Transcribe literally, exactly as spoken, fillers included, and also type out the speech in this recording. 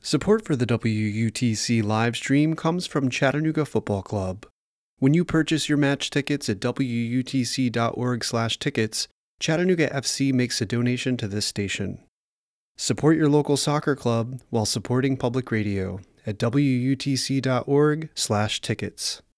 Support for the W U T C live stream comes from Chattanooga Football Club. When you purchase your match tickets at W U T C dot org slash tickets, Chattanooga F C makes a donation to this station. Support your local soccer club while supporting public radio at W U T C dot org slash tickets.